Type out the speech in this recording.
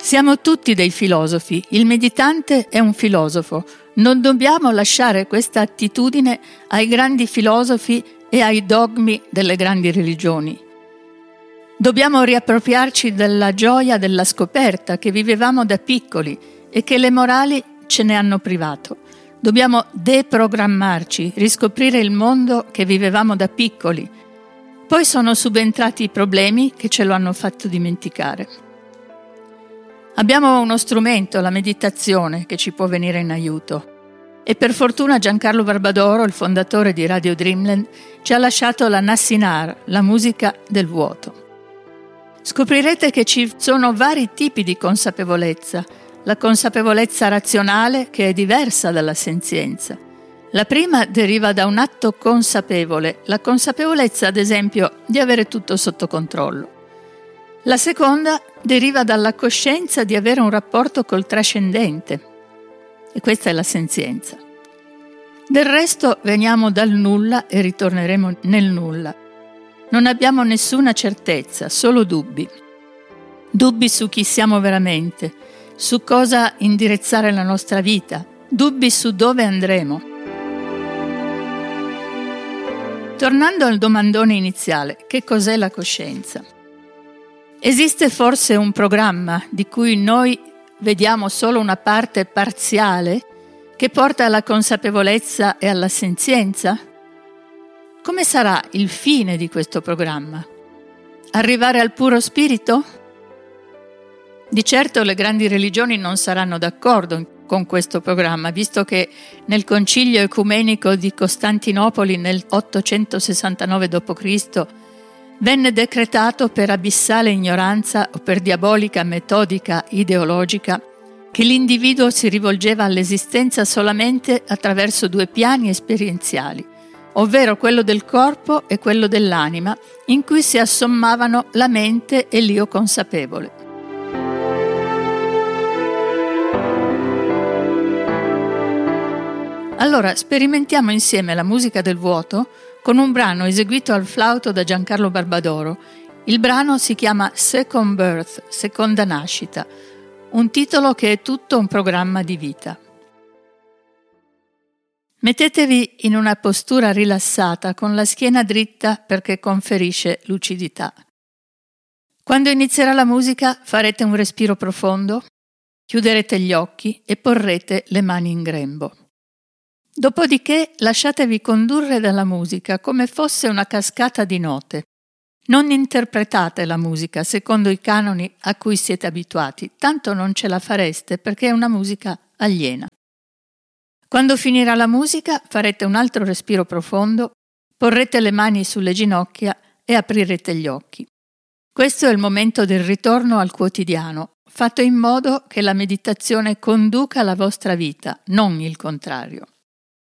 Siamo tutti dei filosofi, il meditante è un filosofo. Non dobbiamo lasciare questa attitudine ai grandi filosofi e ai dogmi delle grandi religioni. Dobbiamo riappropriarci della gioia della scoperta che vivevamo da piccoli e che le morali ce ne hanno privato. Dobbiamo deprogrammarci, riscoprire il mondo che vivevamo da piccoli. Poi sono subentrati i problemi che ce lo hanno fatto dimenticare. Abbiamo uno strumento, la meditazione, che ci può venire in aiuto. E per fortuna Giancarlo Barbadoro, il fondatore di Radio Dreamland, ci ha lasciato la Nascinar, la musica del vuoto. Scoprirete che ci sono vari tipi di consapevolezza. La consapevolezza razionale, che è diversa dalla senzienza. La prima deriva da un atto consapevole, la consapevolezza, ad esempio, di avere tutto sotto controllo. La seconda deriva dalla coscienza di avere un rapporto col trascendente, e questa è la senzienza. Del resto veniamo dal nulla e ritorneremo nel nulla. Non abbiamo nessuna certezza, solo dubbi. Dubbi su chi siamo veramente, su cosa indirizzare la nostra vita, dubbi su dove andremo. Tornando al domandone iniziale, che cos'è la coscienza? Esiste forse un programma di cui noi vediamo solo una parte parziale che porta alla consapevolezza e alla senzienza? Come sarà il fine di questo programma? Arrivare al puro spirito? Di certo le grandi religioni non saranno d'accordo con questo programma, visto che nel Concilio Ecumenico di Costantinopoli nel 869 d.C. venne decretato per abissale ignoranza o per diabolica metodica ideologica che l'individuo si rivolgeva all'esistenza solamente attraverso due piani esperienziali, ovvero quello del corpo e quello dell'anima, in cui si assommavano la mente e l'io consapevole. Allora, sperimentiamo insieme la musica del vuoto con un brano eseguito al flauto da Giancarlo Barbadoro. Il brano si chiama Second Birth, seconda nascita, un titolo che è tutto un programma di vita. Mettetevi in una postura rilassata con la schiena dritta perché conferisce lucidità. Quando inizierà la musica farete un respiro profondo, chiuderete gli occhi e porrete le mani in grembo. Dopodiché lasciatevi condurre dalla musica come fosse una cascata di note. Non interpretate la musica secondo i canoni a cui siete abituati, tanto non ce la fareste perché è una musica aliena. Quando finirà la musica farete un altro respiro profondo, porrete le mani sulle ginocchia e aprirete gli occhi. Questo è il momento del ritorno al quotidiano, fatto in modo che la meditazione conduca la vostra vita, non il contrario.